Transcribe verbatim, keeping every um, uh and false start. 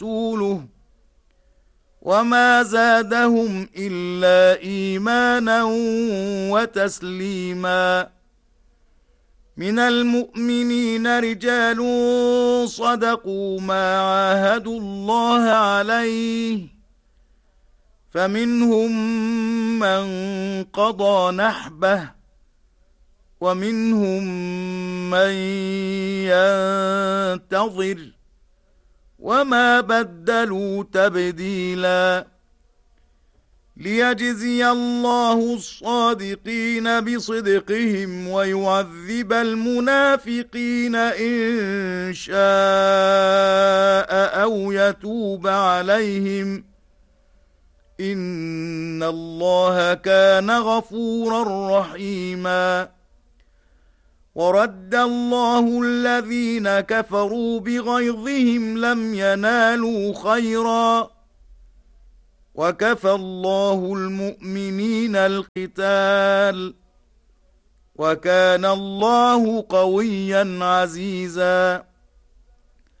ورسوله وما زادهم إلا إيمانا وتسليما. من المؤمنين رجال صدقوا ما عاهدوا الله عليه فمنهم من قضى نحبه ومنهم من ينتظر وما بدلوا تبديلا. ليجزي الله الصادقين بصدقهم ويعذب المنافقين إن شاء أو يتوب عليهم إن الله كان غفورا رحيما. ورد الله الذين كفروا بغيظهم لم ينالوا خيرا وكفى الله المؤمنين القتال وكان الله قويا عزيزا.